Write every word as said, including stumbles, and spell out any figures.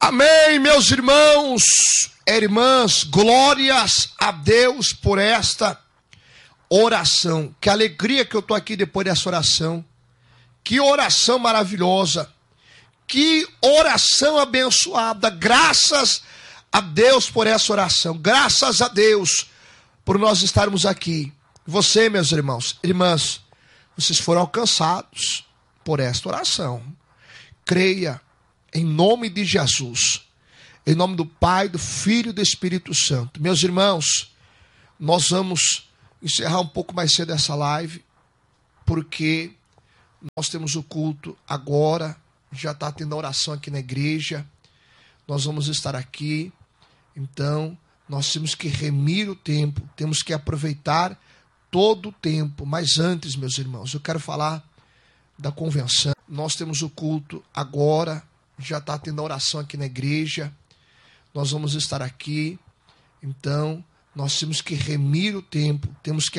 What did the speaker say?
Amém, meus irmãos e irmãs, glórias a Deus por esta oração. Que alegria que eu estou aqui depois dessa oração. Que oração maravilhosa. Que oração abençoada. Graças a Deus por essa oração. Graças a Deus por nós estarmos aqui. Você, meus irmãos, irmãs, vocês foram alcançados por esta oração. Creia em nome de Jesus. Em nome do Pai, do Filho e do Espírito Santo. Meus irmãos, nós vamos encerrar um pouco mais cedo essa live, porque nós temos o culto agora, já está tendo a oração aqui na igreja, nós vamos estar aqui, então nós temos que remir o tempo, temos que aproveitar todo o tempo. Mas antes, meus irmãos, eu quero falar da convenção. Nós temos o culto agora, já está tendo a oração aqui na igreja, nós vamos estar aqui, então nós temos que remir o tempo, temos que